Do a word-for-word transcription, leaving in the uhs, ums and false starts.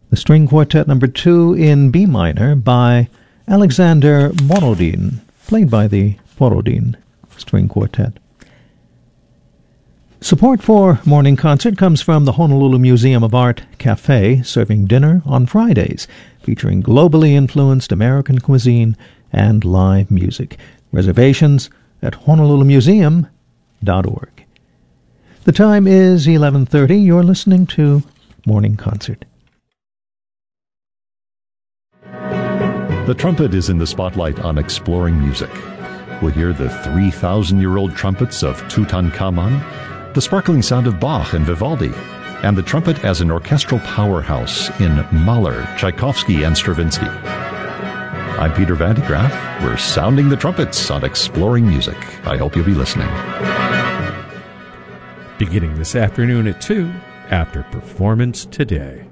The String Quartet number two in B minor by Alexander Borodin, played by the Borodin String Quartet. Support for Morning Concert comes from the Honolulu Museum of Art Cafe, serving dinner on Fridays, featuring globally influenced American cuisine and live music. Reservations at honolulu museum dot org. The time is eleven thirty. You're listening to Morning Concert. The trumpet is in the spotlight on Exploring Music. We'll hear the three thousand year old trumpets of Tutankhamun, the sparkling sound of Bach and Vivaldi, and the trumpet as an orchestral powerhouse in Mahler, Tchaikovsky, and Stravinsky. I'm Peter Van de Graaff. We're sounding the trumpets on Exploring Music. I hope you'll be listening. Beginning this afternoon at two, after Performance Today.